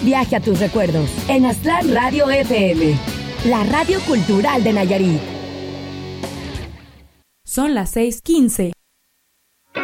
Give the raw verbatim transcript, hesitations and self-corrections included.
Viaje a tus recuerdos en Aztlán Radio F M, la radio cultural de Nayarit. Son las seis quince.